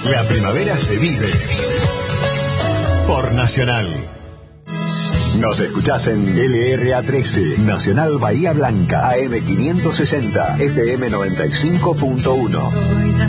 La primavera se vive por Nacional. Nos escuchás en LRA 13, Nacional Bahía Blanca, AM 560, FM 95.1.